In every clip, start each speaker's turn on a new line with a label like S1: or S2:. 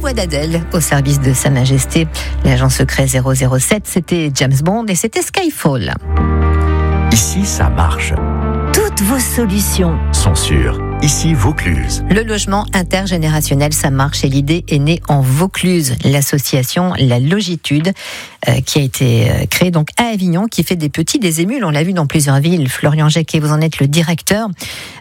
S1: voix d'Adèle au service de Sa Majesté, l'agent secret 007. C'était James Bond et c'était Skyfall.
S2: Ici, ça marche.
S1: Toutes vos solutions
S2: Sont sûres. Ici, Vaucluse.
S1: Le logement intergénérationnel, ça marche et l'idée est née en Vaucluse. L'association La Logitude qui a été créée donc à Avignon, qui fait des petits, des émules. On l'a vu dans plusieurs villes. Florian Jacquet, vous en êtes le directeur.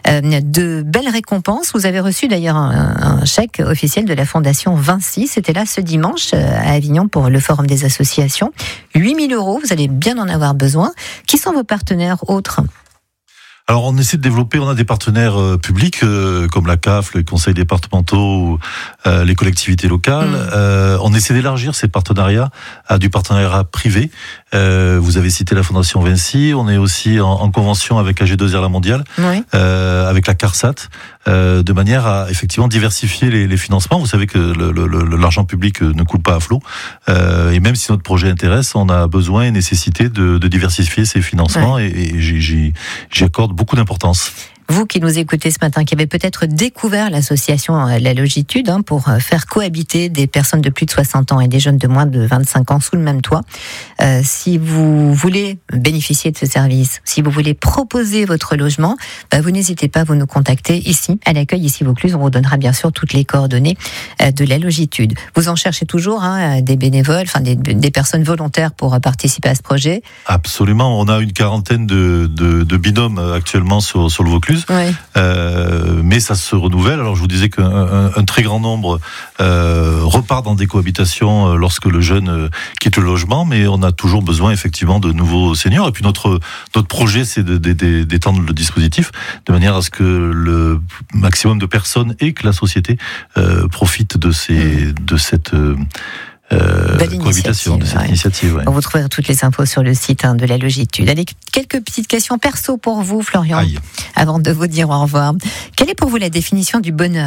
S1: De belles récompenses. Vous avez reçu d'ailleurs un chèque officiel de la Fondation Vinci. C'était là ce dimanche à Avignon pour le Forum des associations. 8 000 €, vous allez bien en avoir besoin. Qui sont vos partenaires autres ?
S3: Alors on essaie de développer, on a des partenaires publics comme la CAF, les conseils départementaux, les collectivités locales. On essaie d'élargir ces partenariats à du partenariat privé. Vous avez cité la Fondation Vinci, on est aussi en convention avec AG2R La Mondiale,
S1: Oui.
S3: avec la CARSAT, de manière à effectivement diversifier les financements. Vous savez que l'argent public ne coule pas à flot, et même si notre projet intéresse, on a besoin et nécessité de diversifier ces financements,
S1: Ouais.
S3: et j'y accorde beaucoup d'importance.
S1: Vous qui nous écoutez ce matin, qui avez peut-être découvert l'association La Logitude pour faire cohabiter des personnes de plus de 60 ans et des jeunes de moins de 25 ans sous le même toit, si vous voulez bénéficier de ce service, si vous voulez proposer votre logement, vous n'hésitez pas à vous nous contacter ici, à l'accueil ici Vaucluse. On vous donnera bien sûr toutes les coordonnées de La Logitude. Vous en cherchez toujours des bénévoles, enfin des personnes volontaires pour participer à ce projet.
S3: Absolument, on a une quarantaine de binômes actuellement sur le Vaucluse.
S1: Ouais.
S3: Mais ça se renouvelle. Alors je vous disais qu'un très grand nombre repart dans des cohabitations lorsque le jeune quitte le logement, mais on a toujours besoin effectivement de nouveaux seniors. Et puis notre projet, c'est d'étendre le dispositif de manière à ce que le maximum de personnes et que la société profite de cette cohabitation, de cette initiative. Ouais.
S1: Vous trouverez toutes les infos sur le site de La Logitude. Allez, quelques petites questions perso pour vous, Florian, avant de vous dire au revoir. Quelle est pour vous la définition du bonheur ?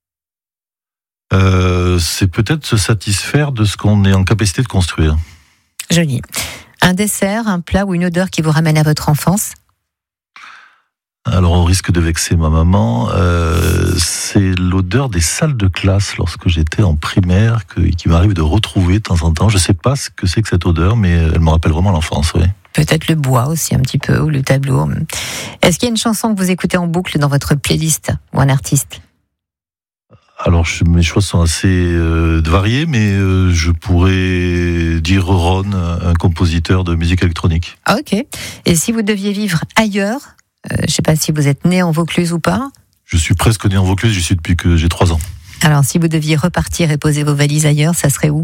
S3: C'est peut-être se satisfaire de ce qu'on est en capacité de construire.
S1: Joli. Un dessert, un plat ou une odeur qui vous ramène à votre enfance ?
S3: Alors, au risque de vexer ma maman, c'est l'odeur des salles de classe lorsque j'étais en primaire qui m'arrive de retrouver de temps en temps. Je ne sais pas ce que c'est que cette odeur, mais elle me rappelle vraiment l'enfance, oui.
S1: Peut-être le bois aussi un petit peu, ou le tableau. Est-ce qu'il y a une chanson que vous écoutez en boucle dans votre playlist, ou un artiste ?
S3: Alors, mes choix sont assez variés, mais je pourrais dire Ron, un compositeur de musique électronique.
S1: Ah, ok. Et si vous deviez vivre ailleurs, je ne sais pas si vous êtes né en Vaucluse ou pas.
S3: Je suis presque né en Vaucluse, j'y suis depuis que j'ai 3 ans.
S1: Alors, si vous deviez repartir et poser vos valises ailleurs, ça serait où ?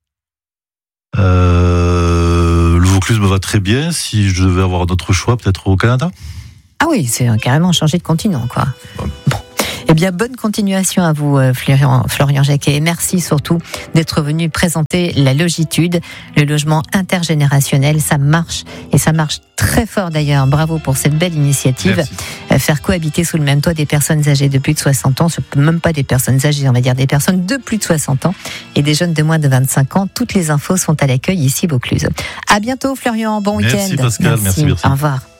S3: Le Vaucluse me va très bien. Si je devais avoir un autre choix, peut-être au Canada.
S1: Ah oui, c'est carrément changer de continent, quoi. Bon. Eh bien, bonne continuation à vous, Florian Jacquet. Et merci surtout d'être venu présenter La Logitude, le logement intergénérationnel. Ça marche, et ça marche très fort d'ailleurs. Bravo pour cette belle initiative.
S3: Merci.
S1: Faire cohabiter sous le même toit des personnes âgées de plus de 60 ans, même pas des personnes âgées, on va dire des personnes de plus de 60 ans et des jeunes de moins de 25 ans. Toutes les infos sont à l'accueil ici, Vaucluse. À bientôt, Florian. Bon week-end.
S3: Merci Pascal, merci.
S1: Au revoir.